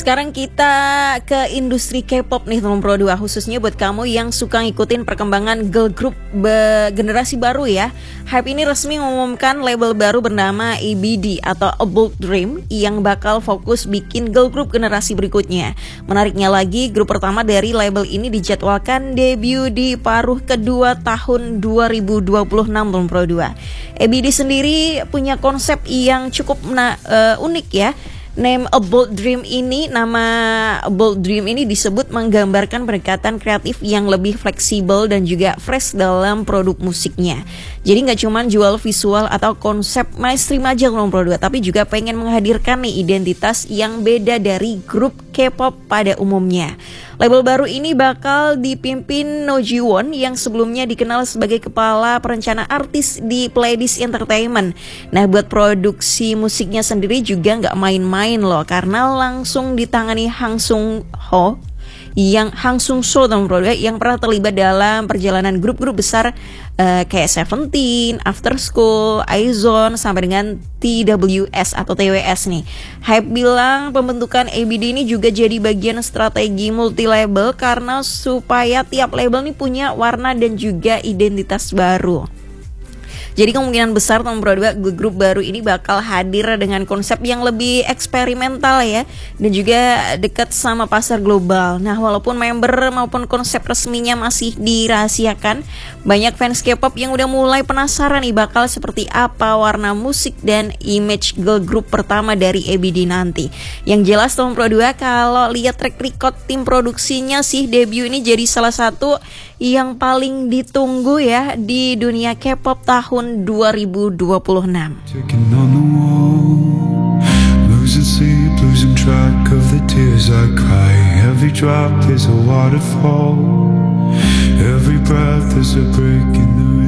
Sekarang kita ke industri K-pop nih teman Pro 2, khususnya buat kamu yang suka ngikutin perkembangan girl group generasi baru ya. Hype ini resmi mengumumkan label baru bernama ABD atau A Bold Dream yang bakal fokus bikin girl group generasi berikutnya. Menariknya lagi, grup pertama dari label ini dijadwalkan debut di paruh kedua tahun 2026 teman Pro 2. ABD sendiri punya konsep yang cukup unik ya. Nama A Bold Dream ini disebut menggambarkan pendekatan kreatif yang lebih fleksibel dan juga fresh dalam produk musiknya. Jadi nggak cuma jual visual atau konsep mainstream aja kalau produk, tapi juga pengen menghadirkan nih identitas yang beda dari grup K-pop pada umumnya. Label baru ini bakal dipimpin No Ji-won yang sebelumnya dikenal sebagai kepala perencana artis di Pledis Entertainment. Nah, buat produksi musiknya sendiri juga nggak main-main loh, karena langsung ditangani Hang Sung-ho Hang Sung-so yang pernah terlibat dalam perjalanan grup-grup besar kayak Seventeen, After School, I-ZONE sampai dengan TWS atau TWS nih. Hype bilang pembentukan ABD ini juga jadi bagian strategi multi label karena supaya tiap label nih punya warna dan juga identitas baru. Jadi kemungkinan besar teman Pro 2 grup baru ini bakal hadir dengan konsep yang lebih eksperimental ya, dan juga dekat sama pasar global. Nah, walaupun member maupun konsep resminya masih dirahasiakan, banyak fans K-pop yang udah mulai penasaran nih bakal seperti apa warna musik dan image girl group pertama dari ABD nanti. Yang jelas teman Pro 2, kalau lihat track record tim produksinya sih, debut ini jadi salah satu yang paling ditunggu ya di dunia K-pop tahun 2026. Ticking on the wall, losing sleep, losing track of the tears I cry. Every drop is a waterfall, every breath is a break in the